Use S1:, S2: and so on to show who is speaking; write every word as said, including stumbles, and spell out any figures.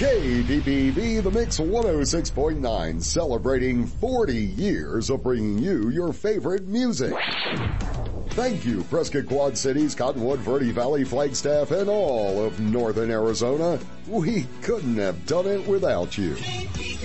S1: K P P B The Mix one oh six point nine, celebrating forty years of bringing you your favorite music. Thank you, Prescott Quad Cities, Cottonwood, Verde Valley, Flagstaff, and all of northern Arizona. We couldn't have done it without you.